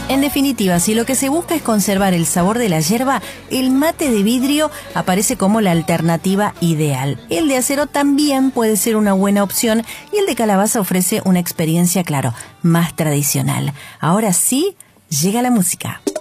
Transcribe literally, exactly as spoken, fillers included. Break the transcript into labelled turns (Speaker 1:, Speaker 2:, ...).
Speaker 1: En definitiva, si lo que se busca es conservar el sabor de la yerba, el mate de vidrio aparece como la alternativa ideal. El de acero también puede ser una buena opción y el de calabaza ofrece una experiencia, claro, más tradicional. Ahora sí, llega la música.